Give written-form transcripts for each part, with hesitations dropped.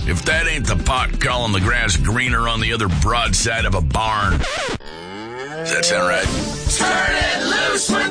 if that ain't the pot calling the grass greener on the other broadside of a barn. Does that sound right? Turn it loose with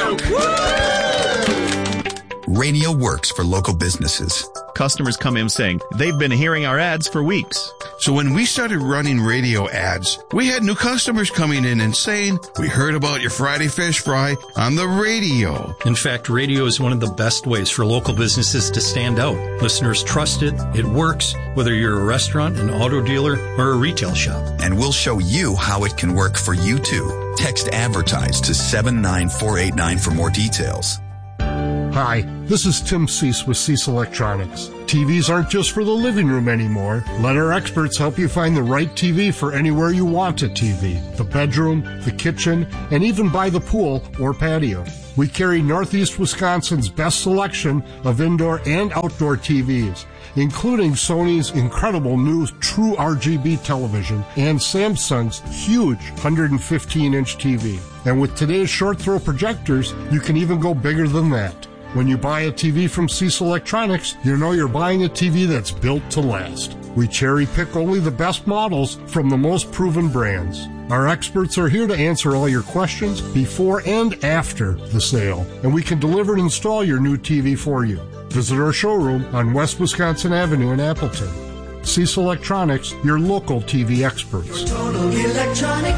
the Duke! Woo! Radio works for local businesses. Customers come in saying they've been hearing our ads for weeks. So when we started running radio ads, we had new customers coming in and saying, we heard about your Friday Fish Fry on the radio. In fact, radio is one of the best ways for local businesses to stand out. Listeners trust it. It works, whether you're a restaurant, an auto dealer, or a retail shop. And we'll show you how it can work for you too. Text ADVERTISE to 79489 for more details. Hi, this is Tim Cease with Cease Electronics. TVs aren't just for the living room anymore. Let our experts help you find the right TV for anywhere you want a TV. The bedroom, the kitchen, and even by the pool or patio. We carry Northeast Wisconsin's best selection of indoor and outdoor TVs, including Sony's incredible new True RGB television and Samsung's huge 115-inch TV. And with today's short throw projectors, you can even go bigger than that. When you buy a TV from Cease Electronics, you know you're buying a TV that's built to last. We cherry pick only the best models from the most proven brands. Our experts are here to answer all your questions before and after the sale, and we can deliver and install your new TV for you. Visit our showroom on West Wisconsin Avenue in Appleton. Cease Electronics, your local TV experts. Your total electronic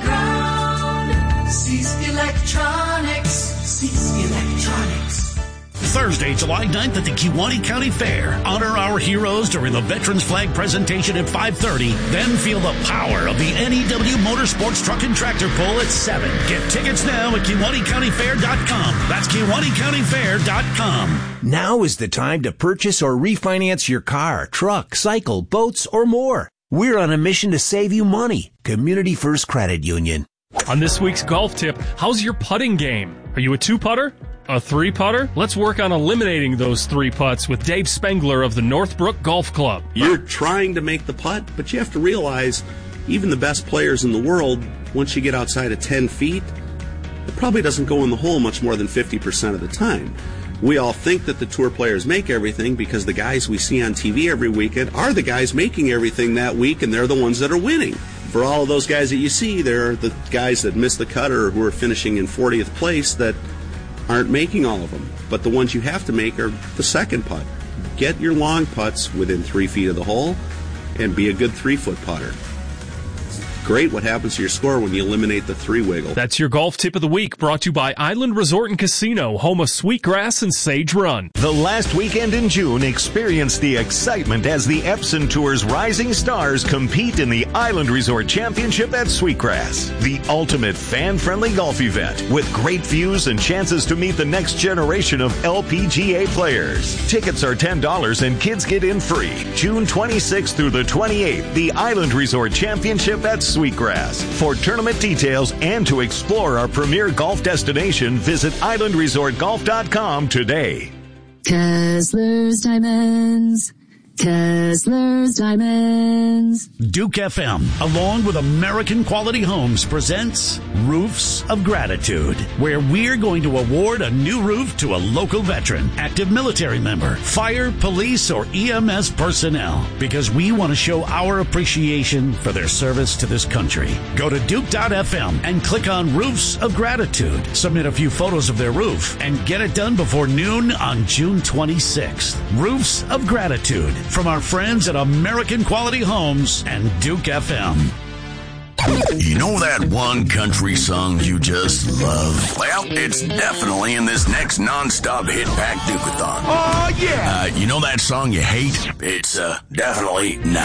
playground. Cease Electronics. Cease Electronics. Thursday, July 9th at the Kewaunee County Fair. Honor our heroes during the Veterans Flag presentation at 5:30. Then feel the power of the NEW Motorsports Truck and Tractor Pull at 7. Get tickets now at Kewaunee.com. That's Kewaunee.com. Now is the time to purchase or refinance your car, truck, cycle, boats, or more. We're on a mission to save you money. Community First Credit Union. On this week's golf tip, how's your putting game? Are you a 2-putter? A 3-putter? Let's work on eliminating those 3 putts with Dave Spengler of the Northbrook Golf Club. You're trying to make the putt, but you have to realize even the best players in the world, once you get outside of 10 feet, it probably doesn't go in the hole much more than 50% of the time. We all think that the tour players make everything because the guys we see on TV every weekend are the guys making everything that week, and they're the ones that are winning. For all of those guys that you see, they're the guys that miss the cut or who are finishing in 40th place that aren't making all of them. But the ones you have to make are the second putt. Get your long putts within 3 feet of the hole and be a good 3-foot putter. Great what happens to your score when you eliminate the 3 wiggle. That's your golf tip of the week, brought to you by Island Resort and Casino, home of Sweetgrass and Sage Run. The last weekend in June, experience the excitement as the Epson Tour's rising stars compete in the Island Resort Championship at Sweetgrass, the ultimate fan-friendly golf event with great views and chances to meet the next generation of LPGA players. Tickets are $10 and kids get in free. June 26th through the 28th, the Island Resort Championship at Sweetgrass. For tournament details and to explore our premier golf destination, visit islandresortgolf.com today. Kessler's Diamonds. Kessler's Diamonds. Duke FM, along with American Quality Homes, presents Roofs of Gratitude, where we're going to award a new roof to a local veteran, active military member, fire, police, or EMS personnel, because we want to show our appreciation for their service to this country. Go to Duke.fm and click on Roofs of Gratitude. Submit a few photos of their roof and get it done before noon on June 26th. Roofs of Gratitude from our friends at American Quality Homes and Duke FM. You know that one country song you just love? Well, it's definitely in this next non-stop hit pack Duke-a-thon. Oh, yeah! You know that song you hate? It's definitely not.